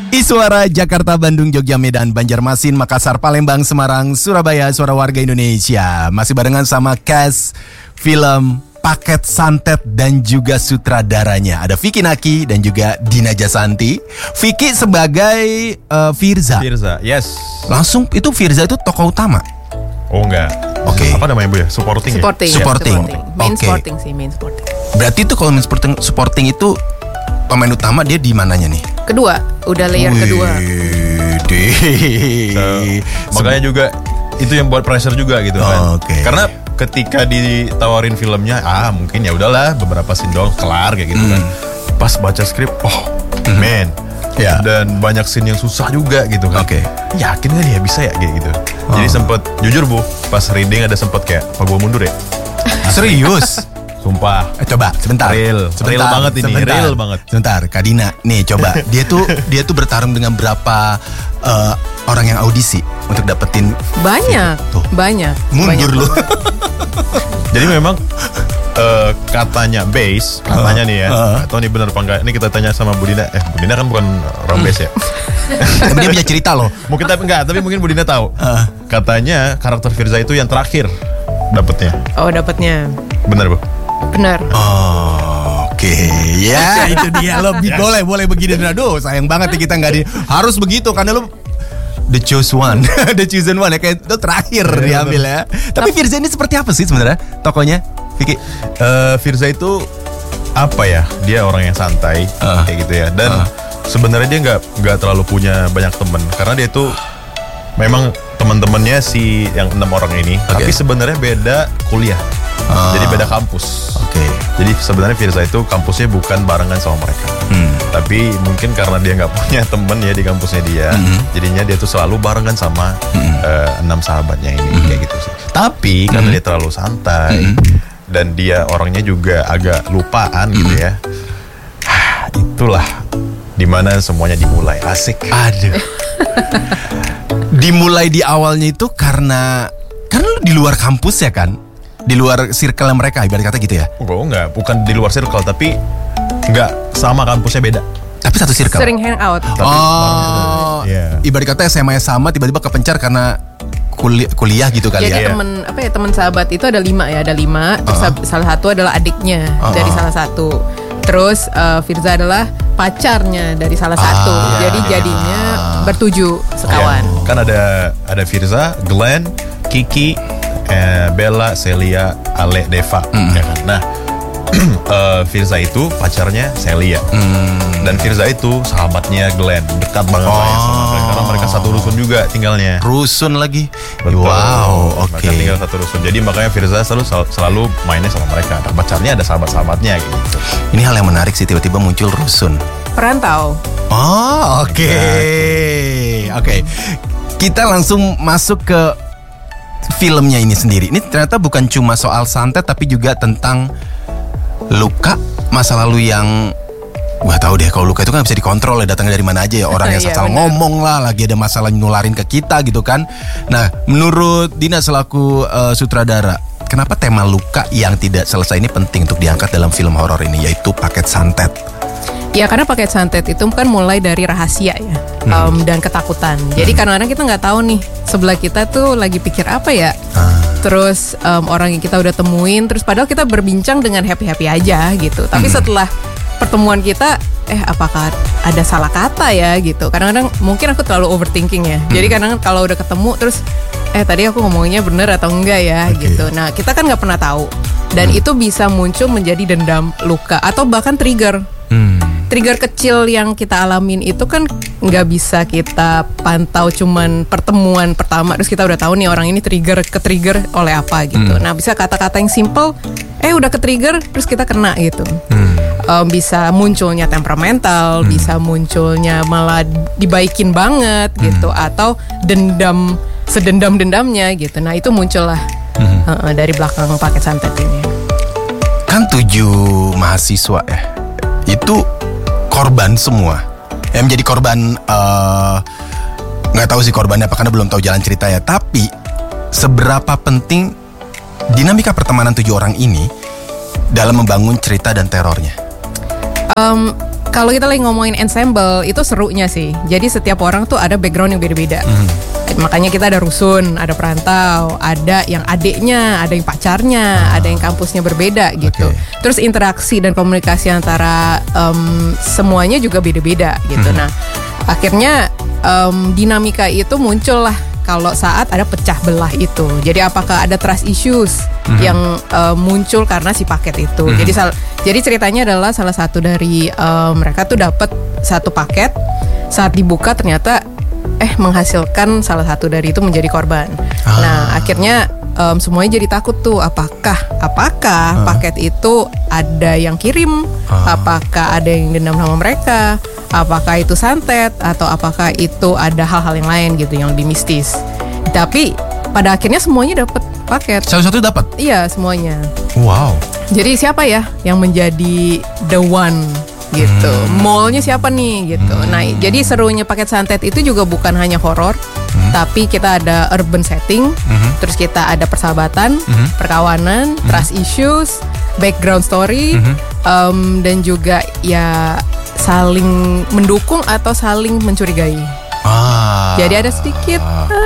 Suara Jakarta, Bandung, Jogja, Medan, Banjarmasin, Makassar, Palembang, Semarang, Surabaya, suara warga Indonesia. Masih barengan sama cast film Paket Santet dan juga sutradaranya. Ada Vicky Naki dan juga Dina Jasanti. Vicky sebagai Firza. Firza, yes. Langsung itu Firza itu tokoh utama. Oh enggak. Oke. Apa namanya Bu ya? Supporting. Supporting. Main Oke. supporting sih, main supporting. Berarti itu kalau main supporting itu pemain utama dia di mananya nih? Kedua, udah layer kedua. Makanya juga itu yang buat pressure juga gitu kan. Oke. Karena ketika ditawarin filmnya, mungkin ya udahlah beberapa scene doang kelar kayak gitu kan. Pas baca skrip, man. Ya. Dan banyak scene yang susah juga gitu kan. Oke. Yakin gak dia bisa ya kayak gitu. Jadi sempet, jujur Bu, pas reading ada sempet kayak, apa gua mundur ya? Serius? Sumpah. Coba sebentar. Real banget ini, real banget. Sebentar, Kak Dina, nih coba. Dia tuh bertarung dengan berapa orang yang audisi untuk dapetin Banyak. Tuh. Banyak. Mundur lu. Jadi memang katanya base, katanya nih ya. Atau nih benar apa enggak? Ini kita tanya sama Bu Dina. Bu Dina kan bukan orang base ya. Tapi dia punya cerita loh. Mungkin tapi mungkin Bu Dina tahu. Katanya karakter Firza itu yang terakhir dapetnya. Oh, dapatnya. Benar Bu? Benar. Oke, ya itu dia lebih boleh begini. Aduh, sayang banget ya kita nggak harus begitu karena lu the chosen one, the chosen one ya kayak itu terakhir diambil ya. Tapi Firza ini seperti apa sih sebenarnya tokonya, Vicky? Firza itu apa ya? Dia orang yang santai kayak gitu ya. Dan sebenarnya dia nggak terlalu punya banyak teman karena dia itu memang teman-temannya si yang 6 orang ini, tapi sebenarnya beda kuliah. Jadi beda kampus. Jadi sebenarnya Firza itu kampusnya bukan barengan sama mereka. Tapi mungkin karena dia nggak punya temen ya di kampusnya dia, jadinya dia tuh selalu barengan sama 6 sahabatnya ini kayak gitu sih. Tapi karena dia terlalu santai dan dia orangnya juga agak lupaan gitu ya. Itulah dimana semuanya dimulai. Asik. Aduh. Dimulai di awalnya itu karena lu di luar kampus ya kan? Di luar circle mereka ibarat kata gitu ya? Enggak, bukan di luar circle tapi enggak sama kampusnya beda. Tapi satu circle. Sering hang out. Ibarat kata SMA sama tiba-tiba kepencar karena kuliah gitu kali Jadi ya. teman sahabat itu ada 5 ya, ada 5. Terus salah satu adalah adiknya dari salah satu. Terus Firza adalah pacarnya dari salah satu. Jadi jadinya bertuju sekawan. Kan ada Firza, Glenn, Kiki, Bella, Celia, Ale, Deva. Ya kan? Nah, Firza itu pacarnya Celia. Dan Firza itu sahabatnya Glenn, dekat banget sama Glenn karena mereka satu rusun juga tinggalnya. Rusun lagi. Betul. Wow, oke. Mereka tinggal satu rusun. Jadi makanya Firza selalu mainnya sama mereka. Dan pacarnya ada sahabat-sahabatnya gitu. Ini hal yang menarik sih, tiba-tiba muncul rusun. Perantau. Oh, oke. Kita langsung masuk ke filmnya ini sendiri. Ini ternyata bukan cuma soal santet tapi juga tentang luka masa lalu yang gak tahu deh, kalau luka itu kan bisa dikontrol ya, datangnya dari mana aja ya, orang yang salah ngomong lah, lagi ada masalah nularin ke kita gitu kan. Nah, menurut Dina selaku sutradara, kenapa tema luka yang tidak selesai ini penting untuk diangkat dalam film horor ini, yaitu Paket Santet? Ya karena Paket Santet itu kan mulai dari rahasia ya, dan ketakutan. Jadi kadang-kadang kita nggak tahu nih sebelah kita tuh lagi pikir apa ya. Terus orang yang kita udah temuin, terus padahal kita berbincang dengan happy-happy aja gitu. Tapi setelah pertemuan kita, apakah ada salah kata ya gitu. Kadang-kadang mungkin aku terlalu overthinking ya. Jadi kadang-kadang kalau udah ketemu terus, tadi aku ngomongnya bener atau enggak ya gitu. Nah kita kan nggak pernah tahu. Dan itu bisa muncul menjadi dendam, luka, atau bahkan trigger. Trigger kecil yang kita alamin itu kan nggak bisa kita pantau cuman pertemuan pertama terus kita udah tahu nih orang ini ke-trigger oleh apa gitu. Nah bisa kata-kata yang simple, udah ke-trigger terus kita kena gitu. Bisa munculnya temperamental, bisa munculnya malah dibaikin banget gitu, atau dendam sedendam-dendamnya gitu. Nah itu muncullah dari belakang Paket Santet ini. Kan 7 mahasiswa ya, itu korban semua. Yang menjadi korban, nggak tahu sih korbannya apa karena belum tahu jalan cerita ya. Tapi seberapa penting dinamika pertemanan 7 orang ini dalam membangun cerita dan terornya? Kalau kita lagi ngomongin ensemble itu serunya sih. Jadi setiap orang tuh ada background yang beda-beda. Makanya kita ada rusun, ada perantau, ada yang adiknya, ada yang pacarnya, ada yang kampusnya berbeda gitu. Terus interaksi dan komunikasi antara semuanya juga beda-beda gitu. Nah, akhirnya dinamika itu muncul lah kalau saat ada pecah belah itu. Jadi apakah ada trust issues yang muncul karena si paket itu. Jadi ceritanya adalah salah satu dari mereka tuh dapat satu paket, saat dibuka ternyata menghasilkan salah satu dari itu menjadi korban. Nah, akhirnya semuanya jadi takut tuh, apakah paket itu ada yang kirim, apakah ada yang dendam sama mereka, apakah itu santet, atau apakah itu ada hal-hal yang lain gitu yang lebih mistis. Tapi pada akhirnya semuanya dapat paket. Satu-satu dapat? Iya, semuanya. Wow. Jadi siapa ya yang menjadi the one gitu? Mallnya siapa nih gitu? Nah, jadi serunya paket santet itu juga bukan hanya horor, tapi kita ada urban setting, terus kita ada persahabatan, perkawanan, trust issues, background story, dan juga ya saling mendukung atau saling mencurigai. Jadi ada sedikit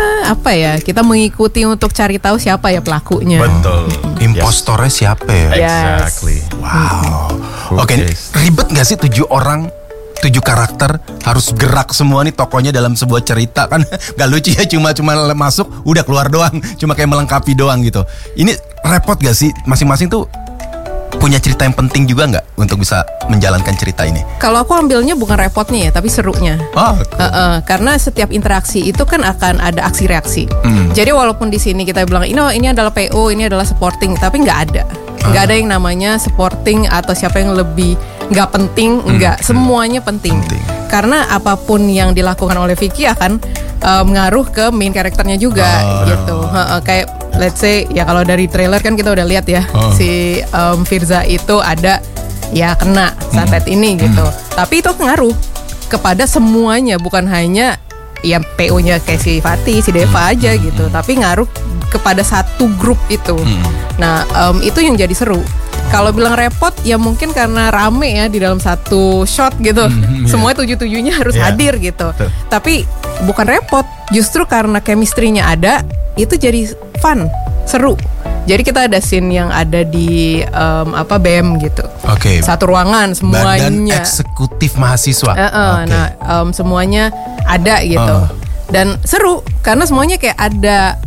kita mengikuti untuk cari tahu siapa ya pelakunya. Betul. Impostornya siapa ya? Exactly. Wow. Oke, ribet gak sih 7 orang 7 karakter harus gerak semua nih tokonya dalam sebuah cerita kan? Gak lucu ya, cuma masuk udah keluar doang, cuma kayak melengkapi doang gitu. Ini repot gak sih? Masing-masing tuh punya cerita yang penting juga nggak untuk bisa menjalankan cerita ini? Kalau aku ambilnya bukan repotnya ya, tapi serunya. Karena setiap interaksi itu kan akan ada aksi reaksi. Jadi walaupun di sini kita bilang ini adalah PO, ini adalah supporting, tapi nggak ada yang namanya supporting atau siapa yang lebih nggak penting, nggak, semuanya penting. Karena apapun yang dilakukan oleh Vicky akan mengaruh ke main karakternya juga gitu. Kayak let's say ya kalau dari trailer kan kita udah lihat ya si Firza itu ada ya kena santet ini gitu. Tapi itu ngaruh kepada semuanya, bukan hanya ya PO-nya kayak si Fatih, si Deva aja gitu, tapi ngaruh kepada satu grup itu. Nah, itu yang jadi seru. Kalau bilang repot ya mungkin karena rame ya di dalam satu shot gitu. Semua 7-7-nya harus hadir gitu. Tapi bukan repot, justru karena chemistry-nya ada, itu jadi fun, seru. Jadi kita ada scene yang ada di BEM gitu. Satu ruangan semuanya. Badan Eksekutif Mahasiswa. Nah, semuanya ada gitu. Dan seru karena semuanya kayak ada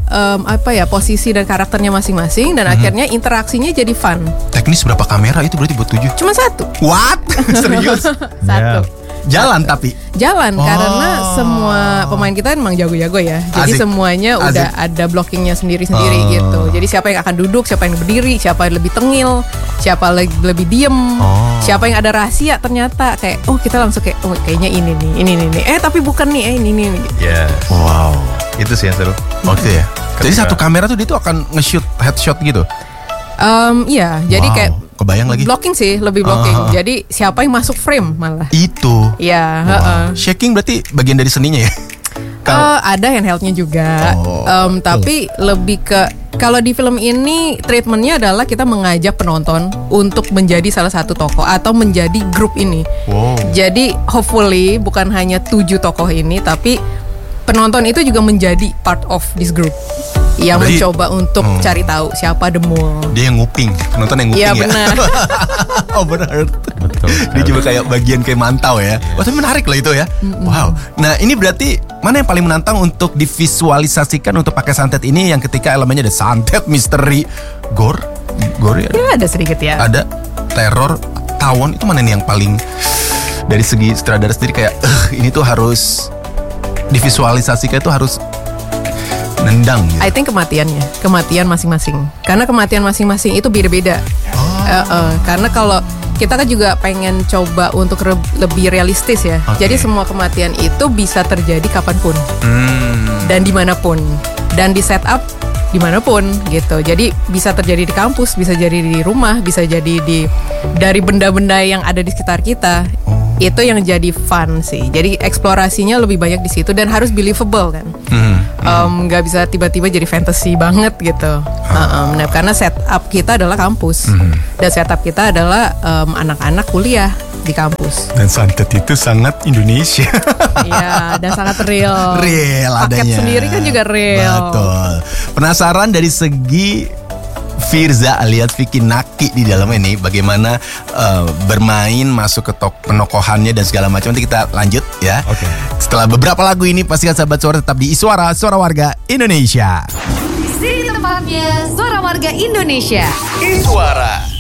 posisi dan karakternya masing-masing, dan akhirnya interaksinya jadi fun. Teknis berapa kamera itu berarti buat 7? Cuma 1. What? Serius? 1. Jalan tapi? Jalan, karena semua pemain kita emang jago-jago ya. Jadi semuanya udah ada blockingnya sendiri-sendiri gitu. Jadi siapa yang akan duduk, siapa yang berdiri, siapa yang lebih tengil, siapa lebih diem, siapa yang ada rahasia ternyata kayak kita langsung kayak kayaknya ini nih. Tapi bukan nih, ini. Wow. Itu sih yang seru. Ya. Jadi satu kamera tuh dia tuh akan nge-shoot headshot gitu? Iya, jadi kayak kebayang lagi. Blocking sih, lebih blocking. Jadi siapa yang masuk frame malah. Itu. Iya. Shaking berarti bagian dari seninya ya? Ada handheldnya juga. Tapi lebih ke kalau di film ini treatmentnya adalah kita mengajak penonton untuk menjadi salah satu tokoh atau menjadi grup ini. Jadi hopefully bukan hanya 7 tokoh ini, tapi penonton itu juga menjadi part of this group yang mencoba untuk cari tahu siapa the mole. Dia yang nguping, penonton yang nguping ya. Iya benar. Benar. Betul. Dia juga kayak bagian kayak mantau ya. Tapi menarik loh itu ya. Wow. Nah ini berarti mana yang paling menantang untuk divisualisasikan untuk pakai santet ini, yang ketika elemennya ada santet, misteri, gore ya? Ya ada sedikit ya. Ada teror, tawon, itu mana nih yang paling dari segi sutradara sendiri kayak ini tuh harus divisualisasikan, itu harus nendang gitu. I think kematian masing-masing. Karena kematian masing-masing itu beda-beda. Karena kalau kita kan juga pengen coba untuk lebih realistis ya. Jadi semua kematian itu bisa terjadi kapanpun dan dimanapun, dan di setup dimanapun gitu. Jadi bisa terjadi di kampus, bisa jadi di rumah, bisa jadi dari benda-benda yang ada di sekitar kita. Itu yang jadi fun sih. Jadi eksplorasinya lebih banyak di situ dan harus believable kan. Nggak bisa tiba-tiba jadi fantasy banget gitu. Karena setup kita adalah kampus dan setup kita adalah anak-anak kuliah di kampus. Dan santet itu sangat Indonesia. Iya, dan sangat real. Real Paket adanya. sendiri kan juga real. Betul. Penasaran dari segi Firza alias Vicky Naki di dalam ini bagaimana bermain masuk ke penokohannya dan segala macam. Nanti kita lanjut ya. Oke. Setelah beberapa lagu ini pastikan sahabat suara tetap di Suara Warga Indonesia. Di sini tempatnya Suara Warga Indonesia. Suara.